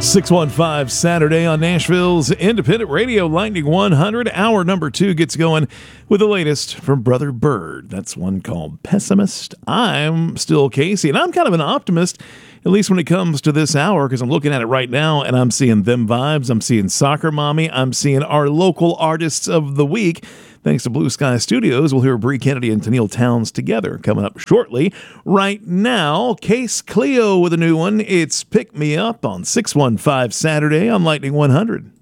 615 Saturday on Nashville's Independent Radio Lightning 100. Hour number 2 gets going with the latest from Brother Bird. That's one called Pessimist. I'm still Casey, and I'm kind of an optimist, at least when it comes to this hour, because I'm looking at it right now, and I'm seeing them vibes. I'm seeing Soccer Mommy. I'm seeing our local artists of the week. Thanks to Blue Sky Studios, we'll hear Bree Kennedy and Tennille Towns together coming up shortly. Right now, Case Cleo with a new one. It's Pick Me Up on 615 Saturday on Lightning 100.